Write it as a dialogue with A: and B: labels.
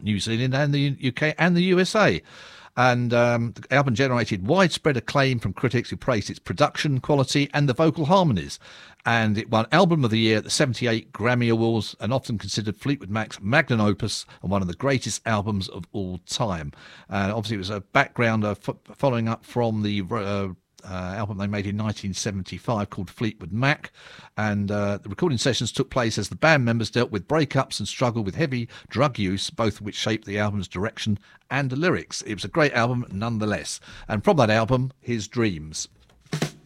A: New Zealand and the UK and the USA. And the album generated widespread acclaim from critics who praised its production quality and the vocal harmonies. And it won Album of the Year at the 78 Grammy Awards, and often considered Fleetwood Mac's magnum opus and one of the greatest albums of all time. Obviously, it was a background following up from the album they made in 1975 called Fleetwood Mac, and the recording sessions took place as the band members dealt with breakups and struggled with heavy drug use, both of which shaped the album's direction and the lyrics. It was a great album nonetheless, and from that album, His Dreams.